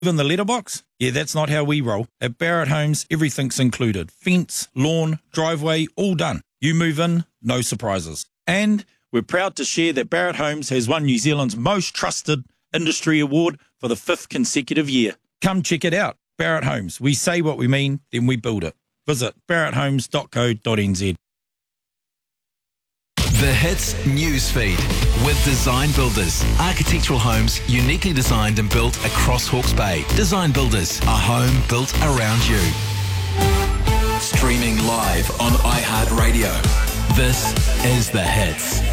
In the letterbox? Yeah, that's not how we roll. At Barrett Homes, everything's included. Fence, lawn, driveway, all done. You move in, no surprises. And we're proud to share that Barrett Homes has won New Zealand's most trusted industry award for the 5th consecutive year. Come check it out. Barrett Homes. We say what we mean, then we build it. Visit barretthomes.co.nz. The Hits Newsfeed with Design Builders. Architectural homes uniquely designed and built across Hawke's Bay. Design Builders, a home built around you. Streaming live on iHeartRadio. This is The Hits.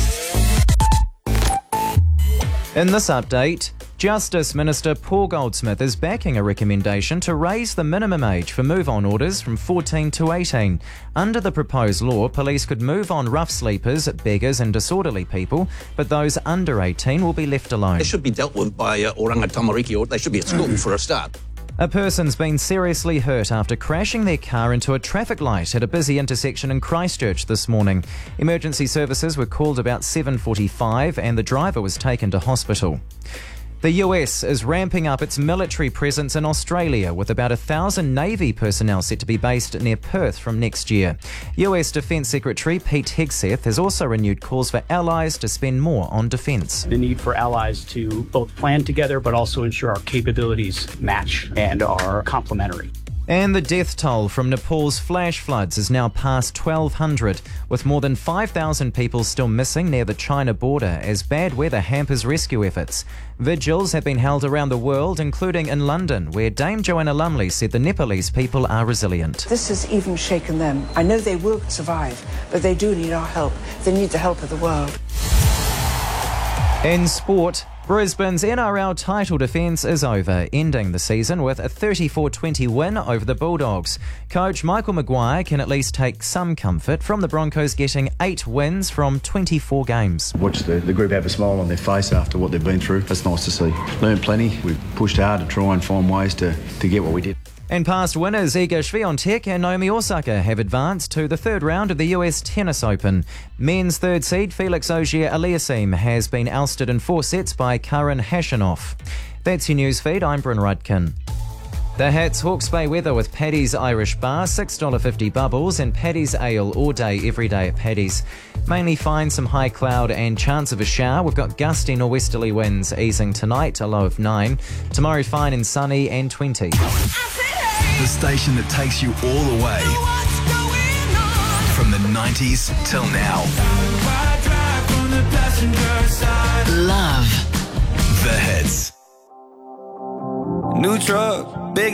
In this update, Justice Minister Paul Goldsmith is backing a recommendation to raise the minimum age for move-on orders from 14 to 18. Under the proposed law, police could move on rough sleepers, beggars and disorderly people, but those under 18 will be left alone. They should be dealt with by Oranga Tamariki, or they should be at school for a start. A person's been seriously hurt after crashing their car into a traffic light at a busy intersection in Christchurch this morning. Emergency services were called about 7:45 and the driver was taken to hospital. The US is ramping up its military presence in Australia with about 1,000 Navy personnel set to be based near Perth from next year. US Defence Secretary Pete Hegseth has also renewed calls for allies to spend more on defence. The need for allies to both plan together but also ensure our capabilities match and are complementary. And the death toll from Nepal's flash floods is now past 1,200, with more than 5,000 people still missing near the China border as bad weather hampers rescue efforts. Vigils have been held around the world, including in London, where Dame Joanna Lumley said the Nepalese people are resilient. This has even shaken them. I know they will survive, but they do need our help. They need the help of the world. In sport, Brisbane's NRL title defence is over, ending the season with a 34-20 win over the Bulldogs. Coach Michael Maguire can at least take some comfort from the Broncos getting 8 wins from 24 games. Watch the group have a smile on their face after what they've been through. That's nice to see. Learned plenty. We've pushed hard to try and find ways to get what we did. And past winners Iga Swiatek and Naomi Osaka have advanced to the third round of the US Tennis Open. Men's third seed Felix Auger-Aliassime has been ousted in 4 sets by Karen Khachanov. That's your news feed. I'm Bryn Rudkin. The Hits Hawke's Bay weather with Paddy's Irish Bar, $6.50 bubbles, and Paddy's Ale all day, every day at Paddy's. Mainly fine, some high cloud and chance of a shower. We've got gusty norwesterly winds easing tonight, a low of 9. Tomorrow fine and sunny and 20. The station that takes you all the way. From the 90s till now. Love The Hits. New truck.